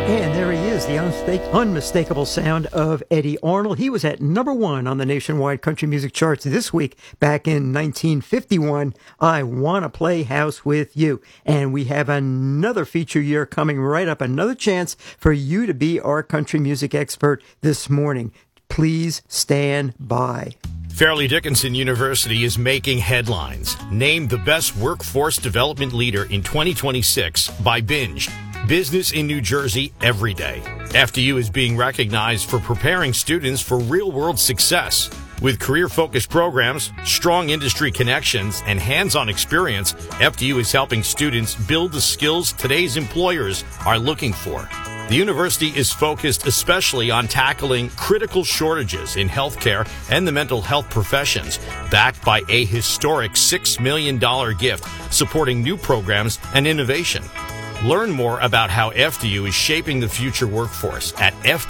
And there he is, the unmistakable sound of Eddie Arnold. He was at number one on the nationwide country music charts this week, back in 1951. I Wanna Play House with You. And we have another feature year coming right up, another chance for you to be our country music expert this morning. Please stand by. Fairleigh Dickinson University is making headlines. Named the best workforce development leader in 2026 by Binge. Business in New Jersey every day. FDU is being recognized for preparing students for real-world success. With career-focused programs, strong industry connections, and hands-on experience, FDU is helping students build the skills today's employers are looking for. The university is focused especially on tackling critical shortages in healthcare and the mental health professions, backed by a historic $6 million gift supporting new programs and innovation. Learn more about how FDU is shaping the future workforce at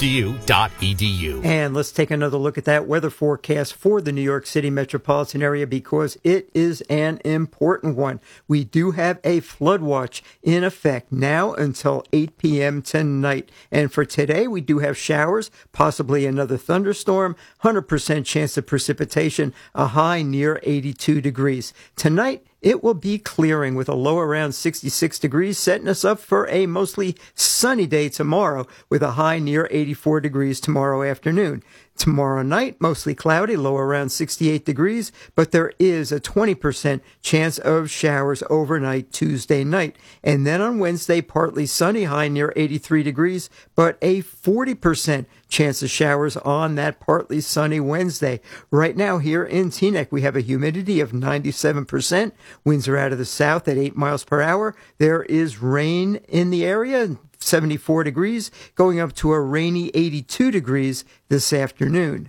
fdu.edu. And let's take another look at that weather forecast for the New York City metropolitan area, because it is an important one. We do have a flood watch in effect now until 8 p.m. tonight. And for today, we do have showers, possibly another thunderstorm, 100% chance of precipitation, a high near 82 degrees. Tonight, it will be clearing with a low around 66 degrees, setting us up for a mostly sunny day tomorrow with a high near 84 degrees tomorrow afternoon. Tomorrow night, mostly cloudy, low around 68 degrees, but there is a 20% chance of showers overnight Tuesday night. And then on Wednesday, partly sunny, high near 83 degrees, but a 40% chance of showers on that partly sunny Wednesday. Right now here in Teaneck, we have a humidity of 97%. Winds are out of the south at 8 miles per hour. There is rain in the area, 74 degrees, going up to a rainy 82 degrees this afternoon.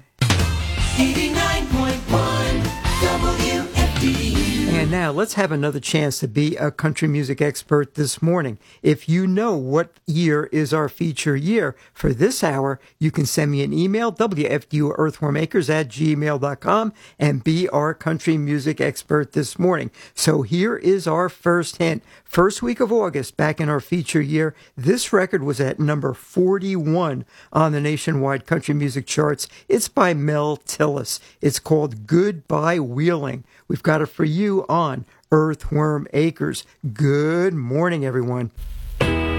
89.1 WFDU. And now let's have another chance to be a country music expert this morning. If you know what year is our feature year for this hour, you can send me an email, wfduearthwormacres@gmail.com, and be our country music expert this morning. So here is our first hint. First week of August, back in our feature year, this record was at number 41 on the nationwide country music charts. It's by Mel Tillis. It's called Goodbye Wheeling. We've got it for you on Earthworm Acres. Good morning, everyone.